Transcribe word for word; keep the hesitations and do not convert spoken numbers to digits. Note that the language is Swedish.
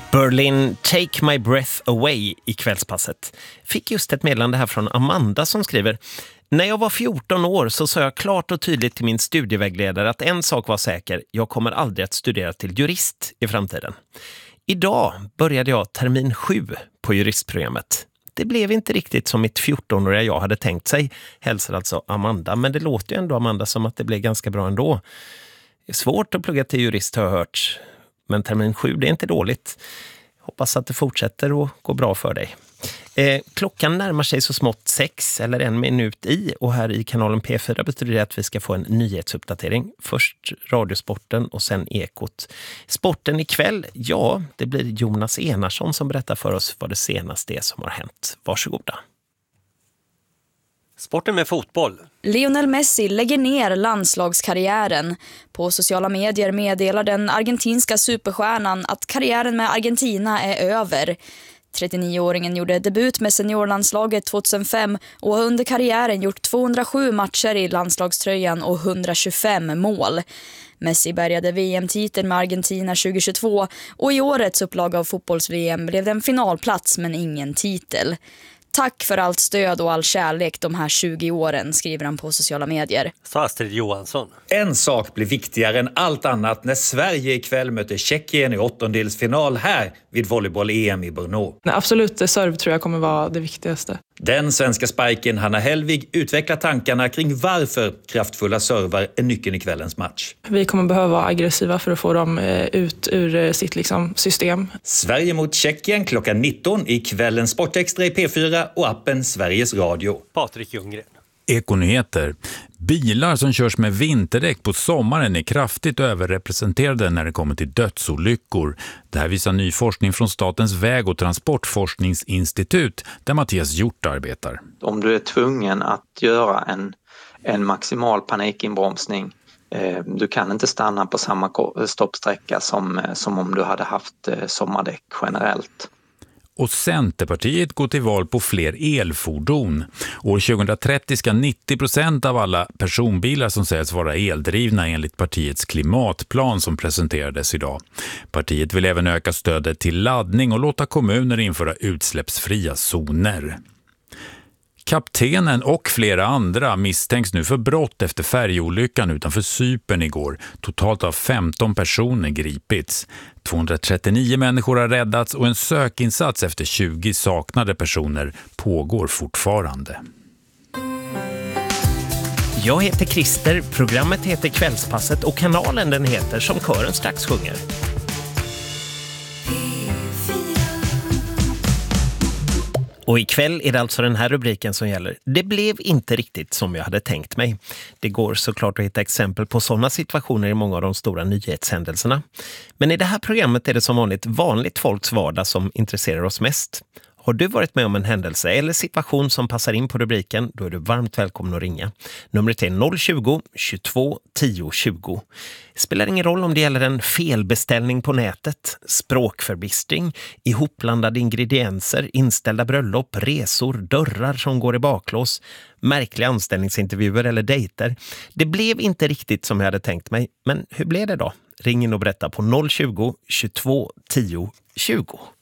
Berlin, Take My Breath Away i kvällspasset. Fick just ett meddelande här från Amanda som skriver: när jag var fjorton år så sa jag klart och tydligt till min studievägledare att en sak var säker, jag kommer aldrig att studera till jurist i framtiden. Idag började jag termin sju på juristprogrammet. Det blev inte riktigt som mitt fjortonåriga jag hade tänkt sig, hälsar alltså Amanda. Men det låter ju ändå, Amanda, som att det blev ganska bra ändå. Det är svårt att plugga till jurist, har jag hört. Men termin sju, det är inte dåligt. Hoppas att det fortsätter att gå bra för dig. Eh, klockan närmar sig så smått sex eller en minut i, och här i kanalen P fyra betyder det att vi ska få en nyhetsuppdatering. Först Radiosporten och sen Ekot. Sporten ikväll, ja, det blir Jonas Enarsson som berättar för oss vad det senaste är som har hänt. Varsågoda. Sporten med fotboll. Lionel Messi lägger ner landslagskarriären. På sociala medier meddelar den argentinska superstjärnan att karriären med Argentina är över. trettionio-åringen gjorde debut med seniorlandslaget tjugohundrafem och har under karriären gjort tvåhundrasju matcher i landslagströjan och etthundratjugofem mål. Messi bärgade V M-titeln med Argentina tjugohundratjugotvå och i årets upplaga av fotbolls-V M blev det en finalplats men ingen titel. Tack för allt stöd och all kärlek de här tjugo åren, skriver han på sociala medier. Sa Astrid Johansson. En sak blir viktigare än allt annat när Sverige ikväll möter Tjeckien i åttondelsfinal här vid volleyboll-E M i Brno. Nej, absolut, serv tror jag kommer vara det viktigaste. Den svenska spiken Hanna Hellvig utvecklar tankarna kring varför kraftfulla servar är nyckeln i kvällens match. Vi kommer behöva vara aggressiva för att få dem ut ur sitt liksom, system. Sverige mot Tjeckien klockan nitton i kvällens Sportextra i P fyra och appen Sveriges Radio. Patrik Ljunggren. Ekonyheter. Bilar som körs med vinterdäck på sommaren är kraftigt överrepresenterade när det kommer till dödsolyckor. Det här visar ny forskning från Statens väg- och transportforskningsinstitut där Mattias Hjort arbetar. Om du är tvungen att göra en, en maximal panikinbromsning, eh, du kan inte stanna på samma stoppsträcka som, som om du hade haft eh, sommardäck generellt. Och Centerpartiet går till val på fler elfordon. År tjugohundratrettio ska nittio procent av alla personbilar som sägs vara eldrivna enligt partiets klimatplan som presenterades idag. Partiet vill även öka stödet till laddning och låta kommuner införa utsläppsfria zoner. Kaptenen och flera andra misstänks nu för brott efter färjeolyckan utanför Cypern igår. Totalt har femton personer gripits. tvåhundratrettionio människor har räddats och en sökinsats efter tjugo saknade personer pågår fortfarande. Jag heter Christer, programmet heter Kvällspasset och kanalen den heter Som kören strax sjunger. Och ikväll är det alltså den här rubriken som gäller. Det blev inte riktigt som jag hade tänkt mig. Det går såklart att hitta exempel på sådana situationer i många av de stora nyhetshändelserna. Men i det här programmet är det som vanligt vanligt folks vardag som intresserar oss mest. Har du varit med om en händelse eller situation som passar in på rubriken, då är du varmt välkommen att ringa. Numret är noll tjugo, tjugotvå, tio, tjugo. Det spelar ingen roll om det gäller en felbeställning på nätet, språkförbistring, ihopblandade ingredienser, inställda bröllop, resor, dörrar som går i baklås, märkliga anställningsintervjuer eller dejter. Det blev inte riktigt som jag hade tänkt mig, men hur blev det då? Ring in och berätta på noll tjugo, tjugotvå, tio, tjugo.